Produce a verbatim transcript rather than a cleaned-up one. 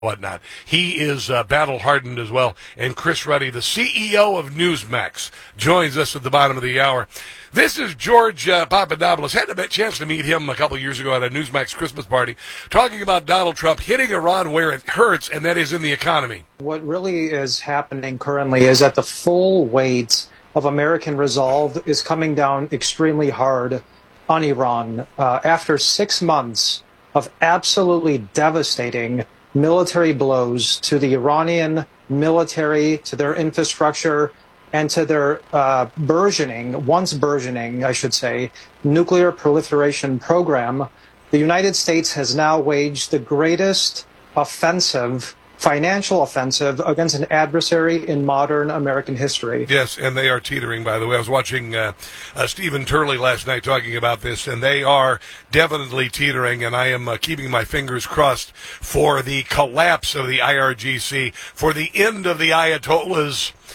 whatnot. He is uh, battle hardened as well. And Chris Ruddy, the C E O of Newsmax, joins us at the bottom of the hour. This is George uh, Papadopoulos. Had a chance to meet him a couple years ago at a Newsmax Christmas party, talking about Donald Trump hitting Iran where it hurts, and that is in the economy. What really is happening currently is that the full weight of American resolve is coming down extremely hard on Iran. Uh, after six months of absolutely devastating military blows to the Iranian military, to their infrastructure, and to their uh, burgeoning, once burgeoning, I should say, nuclear proliferation program, the United States has now waged the greatest offensive, financial offensive against an adversary in modern American history. Yes, and they are teetering, by the way. I was watching uh, uh, Stephen Turley last night talking about this, and they are definitely teetering, and I am uh, keeping my fingers crossed for the collapse of the I R G C, for the end of the Ayatollahs